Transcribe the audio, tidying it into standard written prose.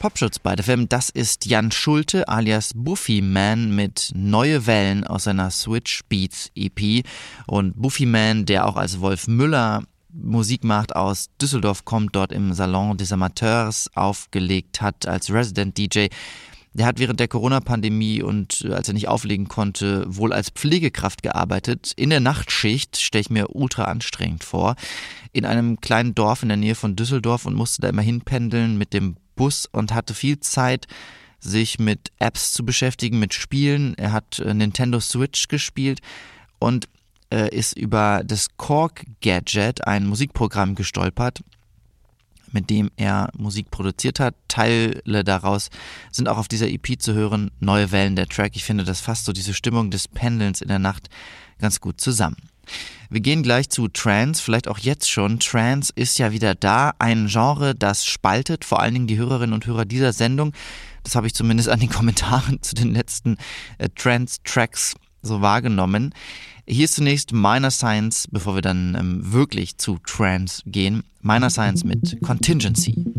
Popschutz bei der FM. Das ist Jan Schulte alias Buffy Man mit Neue Wellen aus seiner Switch Beats EP. Und Buffy Man, der auch als Wolf Müller Musik macht, aus Düsseldorf kommt, dort im Salon des Amateurs aufgelegt hat als Resident DJ. Der hat während der Corona-Pandemie und als er nicht auflegen konnte, wohl als Pflegekraft gearbeitet. In der Nachtschicht stelle ich mir ultra anstrengend vor. In einem kleinen Dorf in der Nähe von Düsseldorf und musste da immer hinpendeln mit dem Bus und hatte viel Zeit, sich mit Apps zu beschäftigen, mit Spielen. Er hat Nintendo Switch gespielt und ist über das Korg Gadget, ein Musikprogramm, gestolpert, mit dem er Musik produziert hat. Teile daraus sind auch auf dieser EP zu hören. Neue Wellen, der Track. Ich finde, das fasst so diese Stimmung des Pendelns in der Nacht ganz gut zusammen. Wir gehen gleich zu Trance, vielleicht auch jetzt schon. Trance ist ja wieder da, ein Genre, das spaltet, vor allen Dingen die Hörerinnen und Hörer dieser Sendung. Das habe ich zumindest an den Kommentaren zu den letzten Trance-Tracks so wahrgenommen. Hier ist zunächst Minor Science, bevor wir dann wirklich zu Trance gehen. Minor Science mit Contingency.